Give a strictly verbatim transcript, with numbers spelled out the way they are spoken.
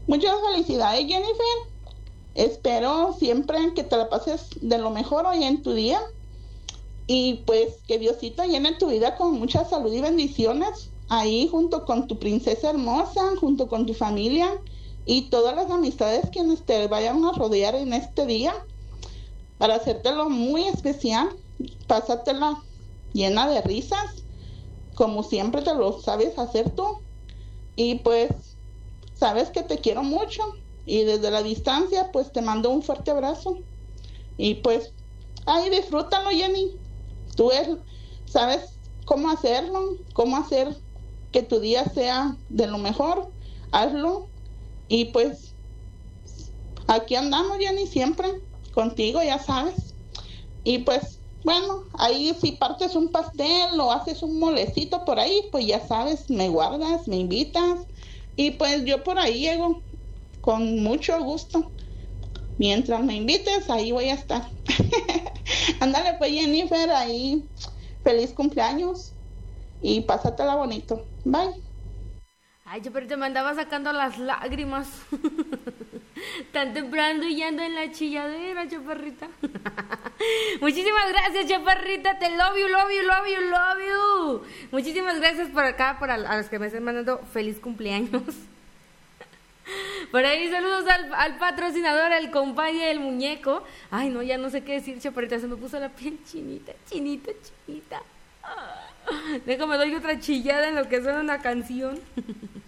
Muchas felicidades, Jennifer. Espero siempre que te la pases de lo mejor hoy en tu día. Y pues que Diosito llene tu vida con mucha salud y bendiciones. Ahí junto con tu princesa hermosa, junto con tu familia y todas las amistades quienes te vayan a rodear en este día. Para hacértelo muy especial, pásatela llena de risas, como siempre te lo sabes hacer tú. Y pues sabes que te quiero mucho y desde la distancia pues te mando un fuerte abrazo. Y pues ahí disfrútalo, Jenny. Tú es, sabes cómo hacerlo, cómo hacer que tu día sea de lo mejor. Hazlo y pues aquí andamos, Jenny, siempre contigo, ya sabes. Y pues bueno, ahí si partes un pastel o haces un molecito por ahí, pues ya sabes, me guardas, me invitas y pues yo por ahí llego con mucho gusto. Mientras me invites, ahí voy a estar. Ándale pues, Jennifer, ahí feliz cumpleaños y pásatela bonito. Bye. Ay, Chaparrita, me andaba sacando las lágrimas. Tan temprano y ya ando en la chilladera, Chaparrita. Muchísimas gracias, Chaparrita. Te love you, love you, love you, love you. Muchísimas gracias por acá, para a los que me están mandando feliz cumpleaños. Por ahí saludos al, al patrocinador, el compadre del muñeco. Ay, no, ya no sé qué decir, Chaparrita. Se me puso la piel chinita, chinita, chinita. Déjame doy otra chillada en lo que suena una canción.